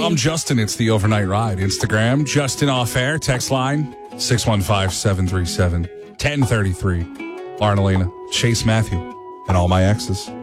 I'm Justin. It's the Overnight Ride. Instagram, Justin Off Air. Text line, 615-737-1033. Lauren Elena, Chase Matthew, and all my exes.